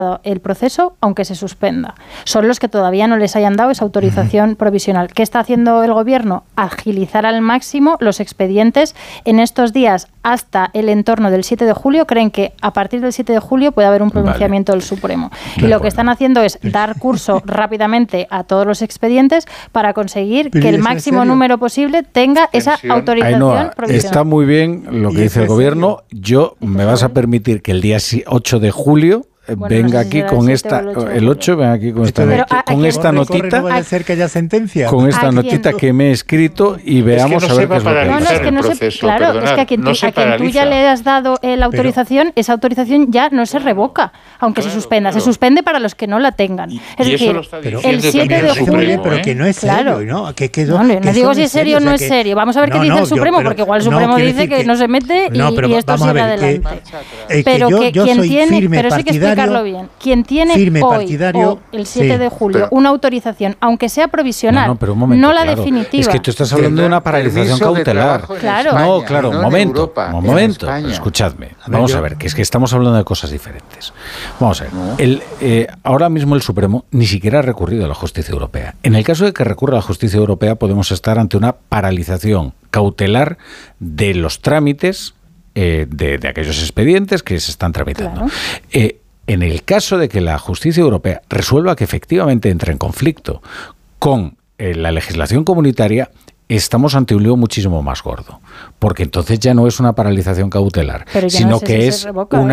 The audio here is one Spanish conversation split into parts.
el proceso, aunque se suspenda. Son los que todavía no les hayan dado esa autorización provisional. ¿Qué está haciendo el gobierno? Agilizar al máximo los expedientes. En estos días, hasta el entorno del 7 de julio, creen que a partir del 7 de julio puede haber un pronunciamiento del Supremo. Y lo que están haciendo es dar curso rápidamente a todos los expedientes para conseguir que el máximo número posible tenga esa autorización provisional. Está muy bien lo que dice el gobierno. Yo me vas a permitir que el día 8 de julio venga aquí con esta, el 8, venga aquí con esta notita, no vaya a ser que haya sentencia. Con esta notita que me he escrito y veamos a ver qué es lo que no, es que no se, claro, es que a quien tú ya le has dado la autorización, esa autorización ya no se revoca, aunque se suspenda. Se suspende para los que no la tengan. Es decir, el 7 de julio, pero que no es serio, ¿no? No digo si es serio o no es serio. Vamos a ver qué dice el Supremo, porque igual el Supremo dice que no se mete y esto sigue adelante. Pero quien tiene, pero sí que explicarlo bien. Quien tiene hoy o el 7 de julio una autorización, aunque sea provisional, no la definitiva. Es que tú estás hablando de una paralización cautelar. Claro. No, claro, un momento. Escuchadme. Vamos a ver, que es que estamos hablando de cosas diferentes. Vamos a ver. Ahora mismo el Supremo ni siquiera ha recurrido a la Justicia Europea. En el caso de que recurra a la Justicia Europea, podemos estar ante una paralización cautelar de los trámites de aquellos expedientes que se están tramitando. Claro. En el caso de que la Justicia Europea resuelva que efectivamente entra en conflicto con la legislación comunitaria, estamos ante un lío muchísimo más gordo, porque entonces ya no es una paralización cautelar, sino que es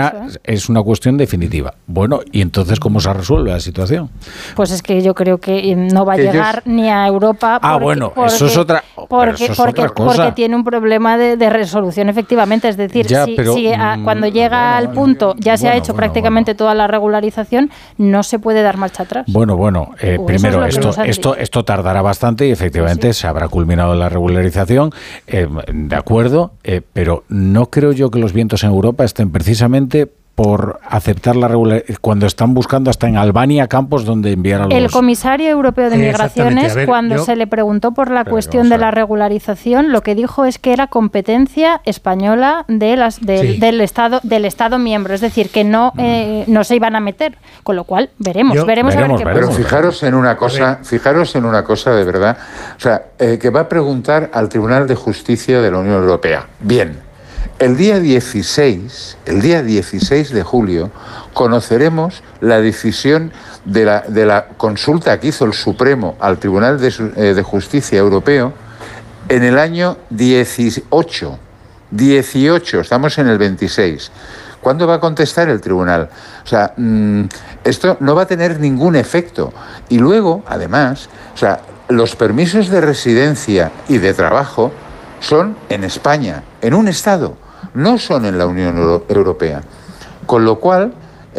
una cuestión definitiva. Bueno, ¿y entonces cómo se resuelve la situación? Pues es que yo creo que no va a llegar ni a Europa eso es otra cosa. Porque tiene un problema de resolución, efectivamente. Es decir, cuando llega al punto, ya se ha hecho prácticamente toda la regularización, no se puede dar marcha atrás. Primero, esto tardará bastante y efectivamente se habrá culminado la regularización, de acuerdo, pero no creo yo que los vientos en Europa estén precisamente por aceptar la regularidad, cuando están buscando hasta en Albania campos donde enviar a los... El comisario europeo de Migraciones, cuando se le preguntó por la cuestión de la regularización, lo que dijo es que era competencia española del Estado miembro, es decir, que no se iban a meter, con lo cual veremos a ver qué pasa. Pero fijaros en una cosa de verdad, o sea, que va a preguntar al Tribunal de Justicia de la Unión Europea. Bien. El día 16 de julio conoceremos la decisión de la consulta que hizo el Supremo al Tribunal de Justicia Europeo en el año 18, estamos en el 26. ¿Cuándo va a contestar el tribunal? O sea, esto no va a tener ningún efecto. Y luego, además, o sea, los permisos de residencia y de trabajo son en España, en un Estado, no son en la Unión Europea. Con lo cual,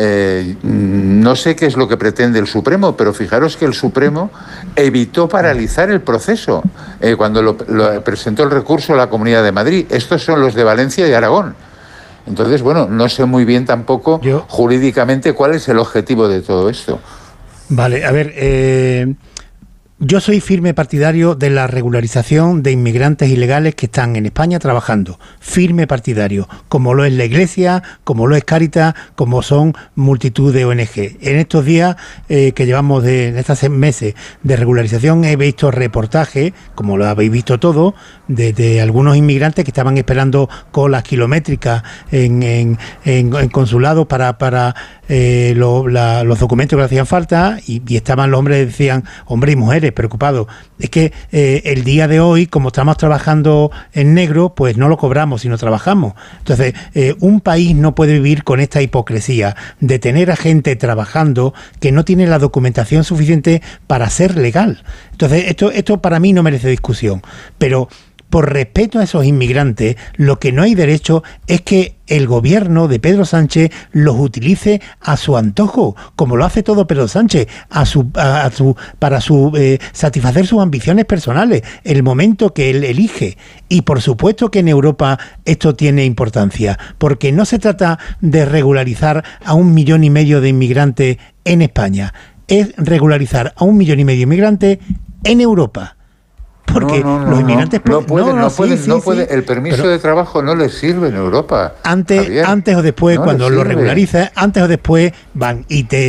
no sé qué es lo que pretende el Supremo, pero fijaros que el Supremo evitó paralizar el proceso cuando lo presentó el recurso a la Comunidad de Madrid. Estos son los de Valencia y Aragón. Entonces, no sé muy bien tampoco jurídicamente cuál es el objetivo de todo esto. Vale, a ver... Yo soy firme partidario de la regularización de inmigrantes ilegales que están en España trabajando. Firme partidario, como lo es la Iglesia, como lo es Cáritas, como son multitud de ONG. En estos días que llevamos en estos meses de regularización he visto reportajes, como lo habéis visto todo, de algunos inmigrantes que estaban esperando colas kilométricas en consulados para los documentos que le hacían falta y estaban los hombres, decían, hombres y mujeres preocupados. Es que el día de hoy, como estamos trabajando en negro, pues no lo cobramos, sino trabajamos. Entonces, un país no puede vivir con esta hipocresía de tener a gente trabajando que no tiene la documentación suficiente para ser legal. Entonces, esto para mí no merece discusión. Pero por respeto a esos inmigrantes, lo que no hay derecho es que el gobierno de Pedro Sánchez los utilice a su antojo, como lo hace todo Pedro Sánchez, para satisfacer sus ambiciones personales, el momento que él elige. Y por supuesto que en Europa esto tiene importancia, porque no se trata de regularizar a 1,5 millones de inmigrantes en España, es regularizar a 1,5 millones de inmigrantes en Europa. Porque los inmigrantes no pueden, el permiso de trabajo no les sirve en Europa. Antes o después, cuando lo regularizas, antes o después van y te